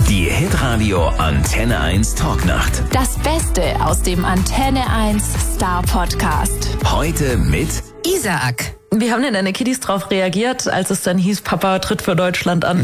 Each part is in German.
Die Hitradio Antenne 1 Talknacht. Das Beste aus dem Antenne 1 Star Podcast. Heute mit Isaac. Wie haben denn deine Kiddies drauf reagiert, als es dann hieß, Papa tritt für Deutschland an?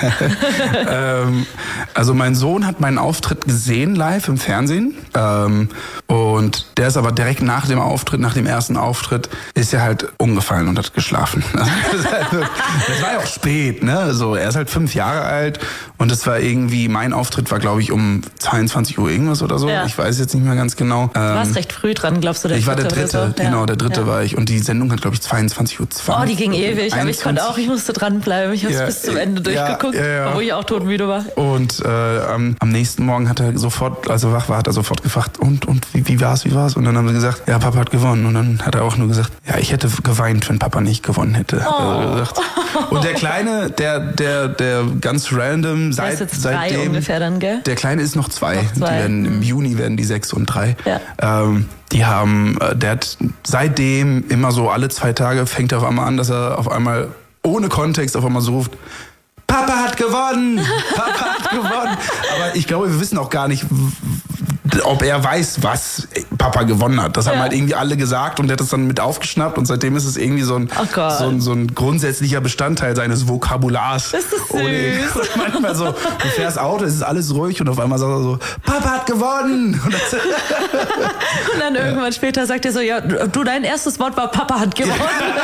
Also mein Sohn hat meinen Auftritt gesehen live im Fernsehen. Und der ist aber direkt nach dem ersten Auftritt, ist er halt umgefallen und hat geschlafen. Das war ja auch spät, ne? So, er ist halt 5 Jahre alt und es war irgendwie, mein Auftritt war, glaube ich, um 22 Uhr irgendwas oder so. Ja. Ich weiß jetzt nicht mehr ganz genau. Du warst recht früh dran, glaubst du? Ich war der Dritte, so? Genau, der Dritte war ich. Und die Sendung hat, glaube ich, 22:20 Uhr. Oh, die ging ewig, aber ich konnte auch, ich musste dranbleiben. Ich habe es bis zum Ende durchgeguckt, obwohl ich auch todmüde war. Und am nächsten Morgen hat er sofort, als er wach war, hat er sofort gefragt, und wie war's? Und dann haben sie gesagt, ja, Papa hat gewonnen. Und dann hat er auch nur gesagt, ja, ich hätte geweint, wenn Papa nicht gewonnen hätte. Und der Kleine, der ganz random, seitdem ungefähr dann, gell? Der Kleine ist noch 2. Die werden, im Juni werden die 6 und 3. Ja. Der hat seitdem immer so alle 2 Tage fängt er auf einmal an, dass er auf einmal ohne Kontext auf einmal so ruft, Papa hat gewonnen! Papa hat gewonnen! Aber ich glaube, wir wissen auch gar nicht, ob er weiß, was Papa gewonnen hat. Das haben halt irgendwie alle gesagt und der hat das dann mit aufgeschnappt und seitdem ist es irgendwie so ein grundsätzlicher Bestandteil seines Vokabulars. Das ist süß. Und manchmal so, du fährst Auto, es ist alles ruhig und auf einmal sagt er so, Papa hat gewonnen! Und dann irgendwann später sagt er so, ja, du, dein erstes Wort war Papa hat gewonnen.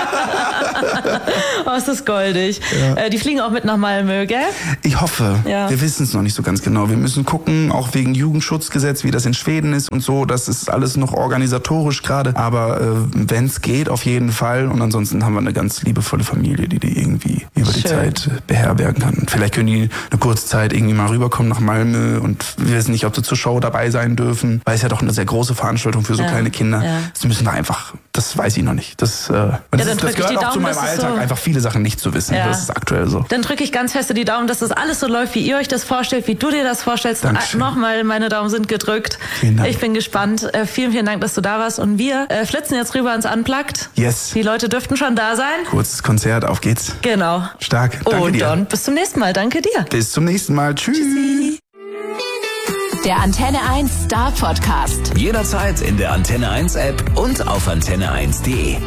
Oh, ist das goldig. Ja. Die fliegen auch mit nach Malmö, gell? Ich hoffe. Ja. Wir wissen es noch nicht so ganz genau. Wir müssen gucken, auch wegen Jugendschutzgesetz, wie das in Schweden ist und so. Das ist alles noch organisatorisch gerade. Aber wenn es geht, auf jeden Fall. Und ansonsten haben wir eine ganz liebevolle Familie, die irgendwie über die Zeit beherbergen kann. Und vielleicht können die eine kurze Zeit irgendwie mal rüberkommen nach Malmö und wir wissen nicht, ob sie zur Show dabei sein dürfen. Weil es ja doch eine sehr große Veranstaltung für so kleine Kinder. Ja. Das müssen wir einfach, das weiß ich noch nicht. Das gehört auch zu meinem Alltag, einfach viele Sachen nicht zu wissen. Ja. Das ist aktuell so. Dann drücke ich ganz fest die Daumen, dass das alles so läuft, wie ihr euch das vorstellt, wie du dir das vorstellst. Nochmal, meine Daumen sind gedrückt. Vielen Dank. Ich bin gespannt. Vielen, vielen Dank, dass du da warst. Und wir flitzen jetzt rüber ins Unplugged. Yes. Die Leute dürften schon da sein. Kurzes Konzert, auf geht's. Genau. Stark. Danke dir. Und bis zum nächsten Mal. Danke dir. Bis zum nächsten Mal. Tschüss. Tschüssi. Der Antenne 1 Star Podcast. jederzeit in der Antenne 1 App und auf antenne1.de.